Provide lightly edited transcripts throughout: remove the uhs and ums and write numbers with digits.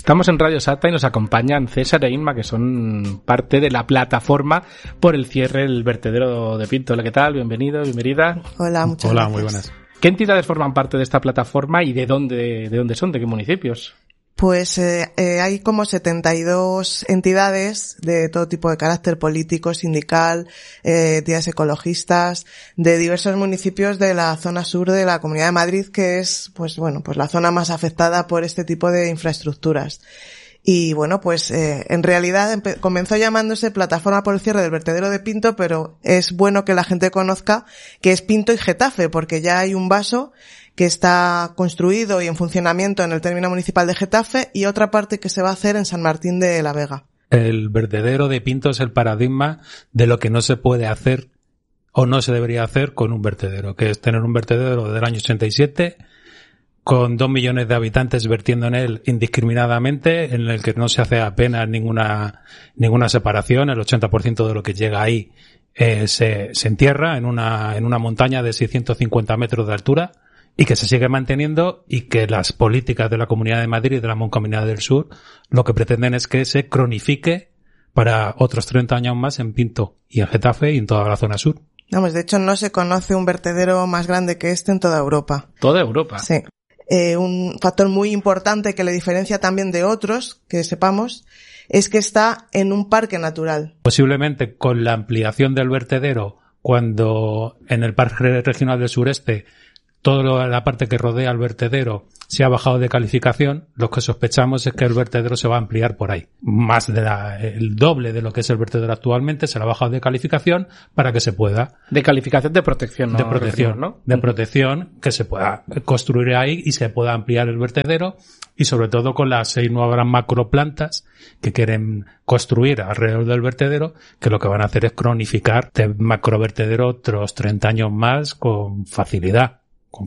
Estamos en Radio Sata y nos acompañan César e Inma, que son parte de la plataforma por el cierre del vertedero de Pinto. Hola, ¿qué tal? Bienvenido, bienvenida. Hola, muchas gracias. Hola, muy buenas. ¿Qué entidades forman parte de esta plataforma y de dónde son? ¿De qué municipios? Pues hay como 72 entidades de todo tipo de carácter político, sindical, entidades ecologistas, de diversos municipios de la zona sur de la Comunidad de Madrid, que es, pues la zona más afectada por este tipo de infraestructuras. Y bueno, pues en realidad comenzó llamándose Plataforma por el cierre del vertedero de Pinto, pero es bueno que la gente conozca que es Pinto y Getafe, porque ya hay un vaso que está construido y en funcionamiento en el término municipal de Getafe y otra parte que se va a hacer en San Martín de la Vega. El vertedero de Pinto es el paradigma de lo que no se puede hacer o no se debería hacer con un vertedero, que es tener un vertedero del año 87 con 2 millones de habitantes vertiendo en él indiscriminadamente, en el que no se hace apenas ninguna separación. El 80% de lo que llega ahí se entierra en una montaña de 650 metros de altura, y que se sigue manteniendo, y que las políticas de la Comunidad de Madrid y de la Mancomunidad del Sur lo que pretenden es que se cronifique para otros 30 años más en Pinto y en Getafe y en toda la zona sur. Vamos, de hecho no se conoce un vertedero más grande que este en toda Europa. ¿Toda Europa? Sí. Un factor muy importante que le diferencia también de otros, que sepamos, es que está en un parque natural. Posiblemente con la ampliación del vertedero, cuando en el Parque Regional del Sureste toda la parte que rodea al vertedero se ha bajado de calificación, lo que sospechamos es que el vertedero se va a ampliar por ahí. Más el doble de lo que es el vertedero actualmente se le ha bajado de calificación para que se pueda... De calificación de protección, ¿no? De protección, ¿no? De protección, que se pueda construir ahí y se pueda ampliar el vertedero, y sobre todo con las 6 nuevas macroplantas que quieren construir alrededor del vertedero, que lo que van a hacer es cronificar este macrovertedero otros 30 años más con facilidad.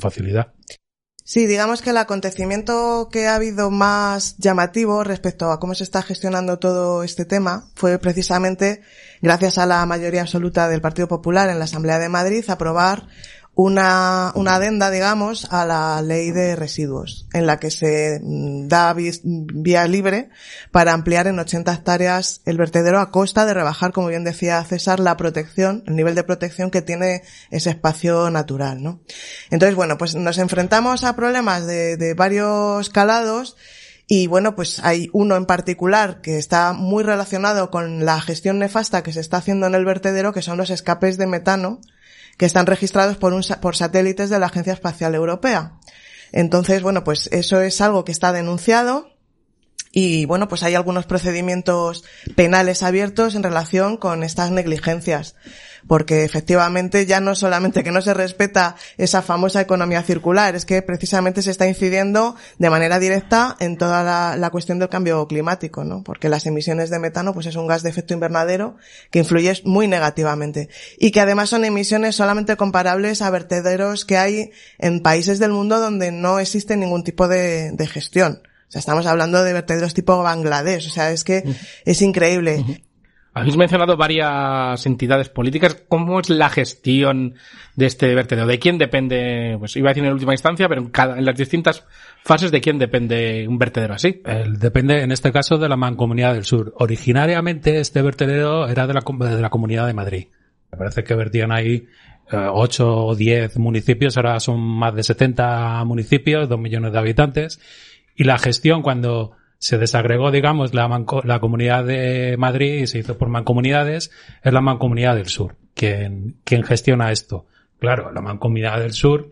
Sí, digamos que el acontecimiento que ha habido más llamativo respecto a cómo se está gestionando todo este tema fue precisamente gracias a la mayoría absoluta del Partido Popular en la Asamblea de Madrid aprobar una adenda, digamos, a la ley de residuos, en la que se da vía libre para ampliar en 80 hectáreas el vertedero a costa de rebajar, como bien decía César, la protección, el nivel de protección que tiene ese espacio natural, ¿no? Entonces, bueno, pues nos enfrentamos a problemas de varios calados. Y bueno, pues hay uno en particular que está muy relacionado con la gestión nefasta que se está haciendo en el vertedero, que son los escapes de metano, que están registrados por satélites de la Agencia Espacial Europea. Entonces, bueno, pues eso es algo que está denunciado y, bueno, pues hay algunos procedimientos penales abiertos en relación con estas negligencias, porque efectivamente ya no solamente que no se respeta esa famosa economía circular, es que precisamente se está incidiendo de manera directa en toda la cuestión del cambio climático, ¿no? Porque las emisiones de metano pues es un gas de efecto invernadero que influye muy negativamente y que además son emisiones solamente comparables a vertederos que hay en países del mundo donde no existe ningún tipo de gestión. O sea, estamos hablando de vertederos tipo Bangladesh, o sea, es que es increíble. Habéis mencionado varias entidades políticas. ¿Cómo es la gestión de este vertedero? ¿De quién depende? Pues iba a decir en última instancia, pero en las distintas fases, ¿de quién depende un vertedero así? Depende, en este caso, de la Mancomunidad del Sur. Originariamente, este vertedero era de la Comunidad de Madrid. Me parece que vertían ahí 8 o 10 municipios, ahora son más de 70 municipios, 2 millones de habitantes. Y la gestión, cuando se desagregó, digamos, la Comunidad de Madrid y se hizo por mancomunidades, es la Mancomunidad del Sur quien gestiona esto. Claro, la Mancomunidad del Sur,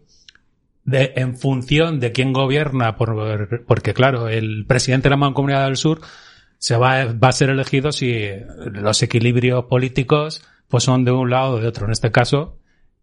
en función de quién gobierna, porque claro, el presidente de la Mancomunidad del Sur va a ser elegido si los equilibrios políticos pues son de un lado o de otro. En este caso,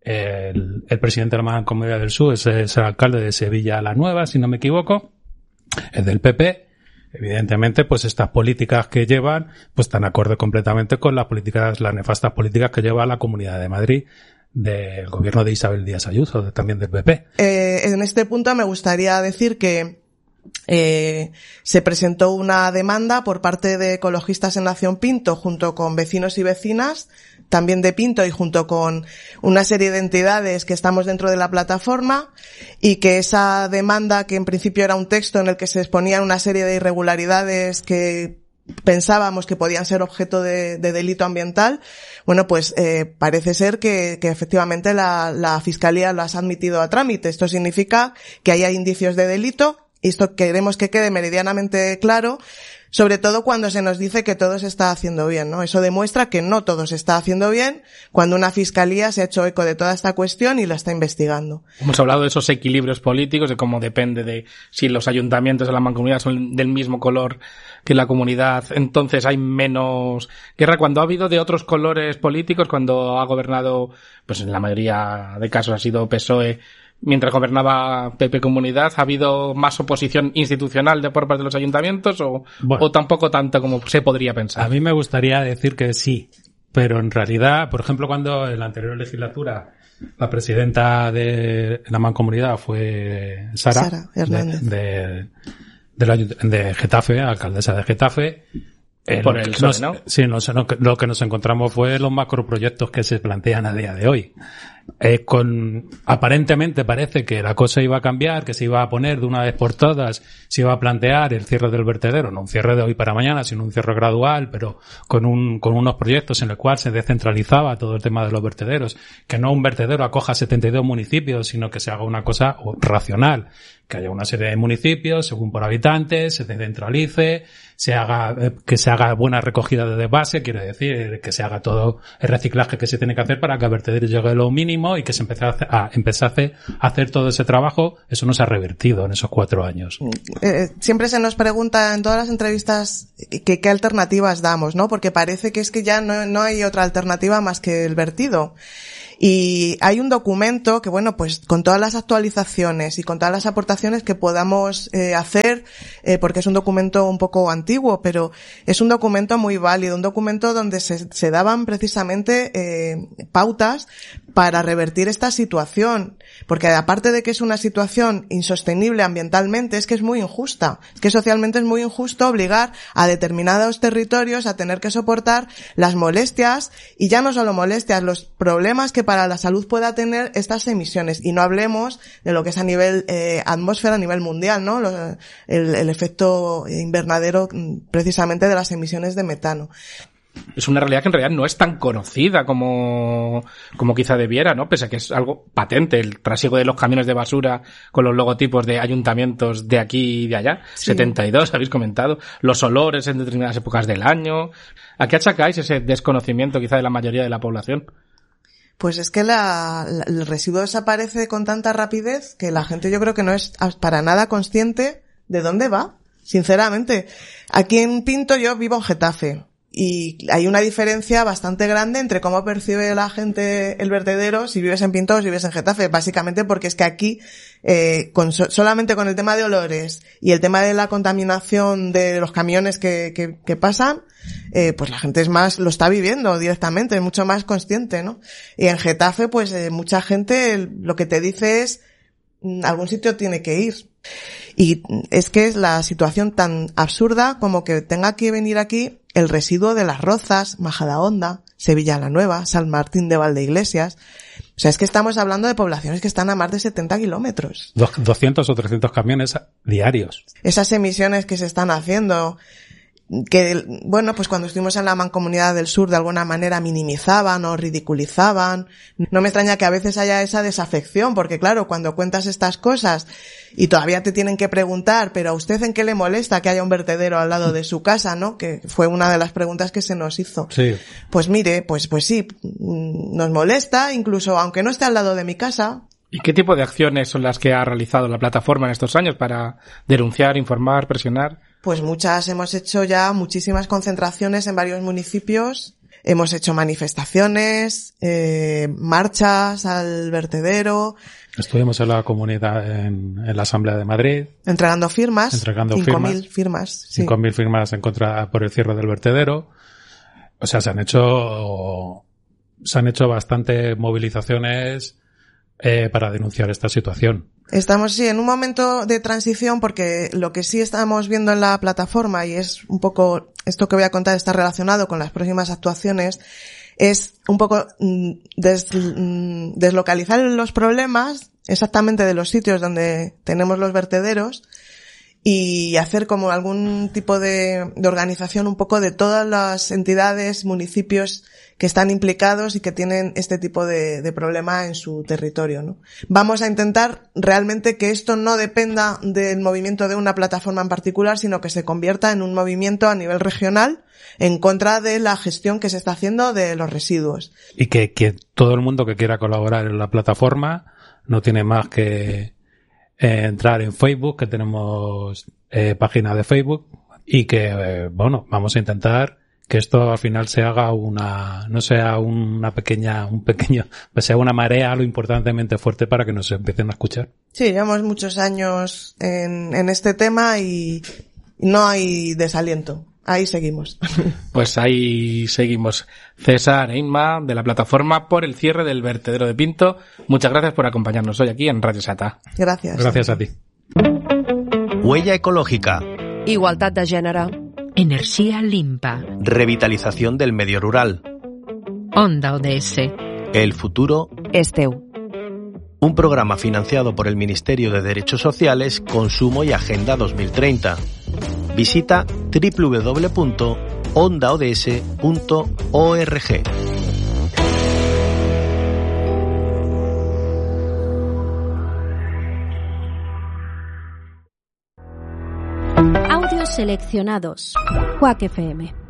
el presidente de la Mancomunidad del Sur es el alcalde de Sevilla la Nueva, si no me equivoco, es del PP. Evidentemente, pues estas políticas que llevan, pues están acorde completamente con las nefastas políticas que lleva la Comunidad de Madrid del gobierno de Isabel Díaz Ayuso, también del PP. En este punto me gustaría decir que se presentó una demanda por parte de ecologistas en Nación Pinto junto con vecinos y vecinas también de Pinto y junto con una serie de entidades que estamos dentro de la plataforma, y que esa demanda, que en principio era un texto en el que se exponían una serie de irregularidades que pensábamos que podían ser objeto de delito ambiental, bueno, pues parece ser que efectivamente la Fiscalía lo ha admitido a trámite. Esto significa que hay indicios de delito, y esto queremos que quede meridianamente claro, sobre todo cuando se nos dice que todo se está haciendo bien, ¿no? Eso demuestra que no todo se está haciendo bien cuando una fiscalía se ha hecho eco de toda esta cuestión y la está investigando. Hemos hablado de esos equilibrios políticos, de cómo depende de si los ayuntamientos de la mancomunidad son del mismo color que la comunidad, entonces hay menos guerra. Cuando ha habido de otros colores políticos, cuando ha gobernado, pues en la mayoría de casos ha sido PSOE, mientras gobernaba PP Comunidad, ¿ha habido más oposición institucional de por parte de los ayuntamientos o tampoco tanto como se podría pensar? A mí me gustaría decir que sí, pero en realidad, por ejemplo, cuando en la anterior legislatura la presidenta de la Mancomunidad fue Sara Hernández de Getafe, alcaldesa de Getafe, por el PSOE, ¿no? Sí, lo que nos encontramos fue los macroproyectos que se plantean a día de hoy. Aparentemente parece que la cosa iba a cambiar, que se iba a poner de una vez por todas, se iba a plantear el cierre del vertedero, no un cierre de hoy para mañana, sino un cierre gradual, pero con unos proyectos en el cual se descentralizaba todo el tema de los vertederos, que no un vertedero acoja 72 municipios, sino que se haga una cosa racional, que haya una serie de municipios según por habitantes, se descentralice, que se haga buena recogida de base, quiere decir que se haga todo el reciclaje que se tiene que hacer para que el vertedero llegue a lo mínimo y que se empezase a hacer todo ese trabajo. Eso no se ha revertido en esos 4 años. Siempre se nos pregunta en todas las entrevistas qué alternativas damos, ¿no? Porque parece que es que ya no hay otra alternativa más que el vertido. Y hay un documento que, bueno, pues con todas las actualizaciones y con todas las aportaciones que podamos hacer, porque es un documento un poco antiguo, pero es un documento muy válido, un documento donde se daban precisamente pautas para revertir esta situación, porque aparte de que es una situación insostenible ambientalmente, es que es muy injusta, es que socialmente es muy injusto obligar a determinados territorios a tener que soportar las molestias, y ya no solo molestias, los problemas que para la salud pueda tener estas emisiones, y no hablemos de lo que es a nivel atmósfera, a nivel mundial, ¿no? El efecto invernadero precisamente de las emisiones de metano. Es una realidad que en realidad no es tan conocida como quizá debiera, ¿no? Pese a que es algo patente, el trasiego de los camiones de basura con los logotipos de ayuntamientos de aquí y de allá. Sí. 72, habéis comentado. Los olores en determinadas épocas del año. ¿A qué achacáis ese desconocimiento quizá de la mayoría de la población? Pues es que el residuo desaparece con tanta rapidez que la gente, yo creo que no es para nada consciente de dónde va, sinceramente. Aquí en Pinto yo vivo en Getafe. Y hay una diferencia bastante grande entre cómo percibe la gente el vertedero si vives en Pinto o si vives en Getafe, básicamente porque es que aquí solamente con el tema de olores y el tema de la contaminación de los camiones que pasan, pues la gente lo está viviendo directamente, es mucho más consciente, ¿no? Y en Getafe, pues mucha gente lo que te dice es algún sitio tiene que ir. Y es que es la situación tan absurda como que tenga que venir aquí el residuo de Las Rozas, Majadahonda, Sevilla la Nueva, San Martín de Valdeiglesias. O sea, es que estamos hablando de poblaciones que están a más de 70 kilómetros. 200 o 300 camiones diarios. Esas emisiones que se están haciendo, que, bueno, pues cuando estuvimos en la Mancomunidad del Sur de alguna manera minimizaban o ridiculizaban. No me extraña que a veces haya esa desafección, porque claro, cuando cuentas estas cosas y todavía te tienen que preguntar, pero ¿a usted en qué le molesta que haya un vertedero al lado de su casa, no? Que fue una de las preguntas que se nos hizo. Sí. Pues mire, pues sí, nos molesta, incluso aunque no esté al lado de mi casa. ¿Y qué tipo de acciones son las que ha realizado la plataforma en estos años para denunciar, informar, presionar? Pues muchas, hemos hecho ya muchísimas concentraciones en varios municipios, hemos hecho manifestaciones, marchas al vertedero. Estuvimos en la comunidad, en la Asamblea de Madrid. Entregando firmas. 5.000 firmas. Sí. 5.000 firmas en contra por el cierre del vertedero. O sea, se han hecho bastantes movilizaciones para denunciar esta situación. Estamos, sí, en un momento de transición porque lo que sí estamos viendo en la plataforma, y es un poco, esto que voy a contar está relacionado con las próximas actuaciones, es un poco deslocalizar los problemas exactamente de los sitios donde tenemos los vertederos y hacer como algún tipo de organización un poco de todas las entidades, municipios que están implicados y que tienen este tipo de problema en su territorio, ¿no? Vamos a intentar realmente que esto no dependa del movimiento de una plataforma en particular, sino que se convierta en un movimiento a nivel regional en contra de la gestión que se está haciendo de los residuos. Y que todo el mundo que quiera colaborar en la plataforma no tiene más que entrar en Facebook, que tenemos página de Facebook, y que, vamos a intentar que esto al final se haga no sea sea una marea lo importantemente fuerte para que nos empiecen a escuchar. Sí, llevamos muchos años en este tema y no hay desaliento. Ahí seguimos. Pues ahí seguimos. César e Inma, de la plataforma por el cierre del vertedero de Pinto. Muchas gracias por acompañarnos hoy aquí en Radio Sata. Gracias. Gracias a ti. Huella ecológica. Igualtat de gènere. Energía limpa. Revitalización del medio rural. Onda ODS. El futuro És teu. Un programa financiado por el Ministerio de Derechos Sociales, Consumo y Agenda 2030. Visita www.ondaods.org. Audios seleccionados. Quack FM.